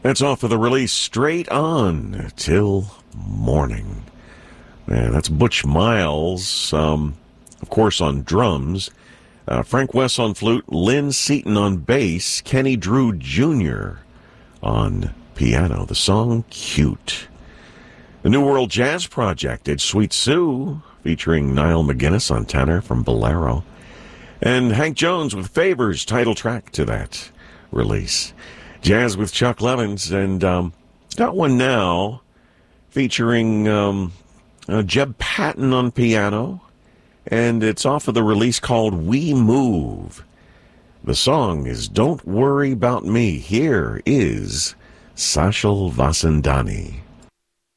That's off of the release Straight On Till Morning. Man, that's Butch Miles, of course, on drums. Frank West on flute, Lynn Seaton on bass, Kenny Drew Jr. on piano. The song, Cute. The New World Jazz Project did Sweet Sue, featuring Niall McGuinness on tenor from Bolero. And Hank Jones with Favors, title track to that release. Jazz with Chuck Levins, and got one now featuring Jeb Patton on piano, and it's off of the release called We Move. The song is Don't Worry About Me. Here is Sachal Vasandani.